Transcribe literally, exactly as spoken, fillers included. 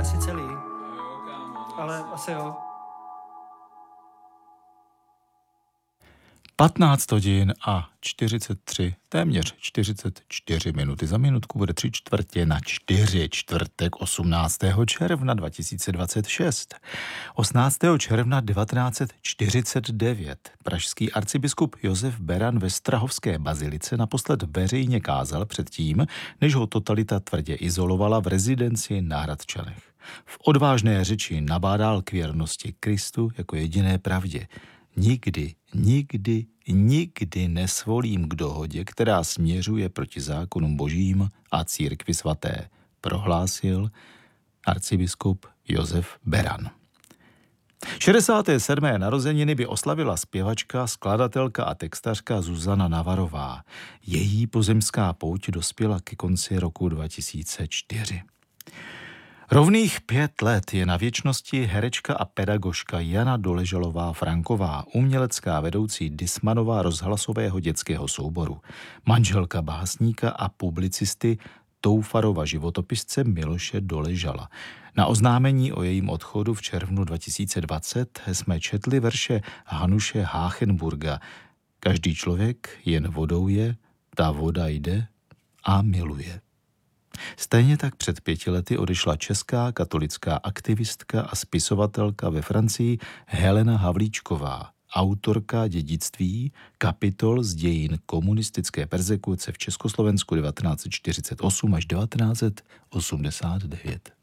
asi celý. Ale asi jo. patnáct hodin a čtyřicet tři, téměř čtyřicet čtyři minuty. Za minutku bude tři čtvrtě na čtyři, čtvrtek osmnáctého června dva tisíce dvacet šest. osmnáctého června devatenáct set čtyřicet devět pražský arcibiskup Josef Beran ve Strahovské bazilice naposled veřejně kázal předtím, než ho totalita tvrdě izolovala v rezidenci na Hradčanech. V odvážné řeči nabádal k věrnosti Kristu jako jediné pravdě. Nikdy, nikdy, nikdy nesvolím k dohodě, která směřuje proti zákonům božím a církvi svaté, prohlásil arcibiskup Josef Beran. šedesáté sedmé narozeniny by oslavila zpěvačka, skladatelka a textařka Zuzana Navarová. Její pozemská pouť dospěla ke konci roku dva tisíce čtyři. Rovných pět let je na věčnosti herečka a pedagožka Jana Doležalová-Franková, umělecká vedoucí Dismanova rozhlasového dětského souboru, manželka básníka a publicisty Toufarova životopisce Miloše Doležala. Na oznámení o jejím odchodu v červnu dva tisíce dvacet jsme četli verše Hanuše Háchenburga. Každý člověk jen vodou je, ta voda jde a miluje. Stejně tak před pěti lety odešla česká katolická aktivistka a spisovatelka ve Francii Helena Havlíčková, autorka dědictví kapitol z dějin komunistické perzekuce v Československu devatenáct set čtyřicet osm až devatenáct set osmdesát devět.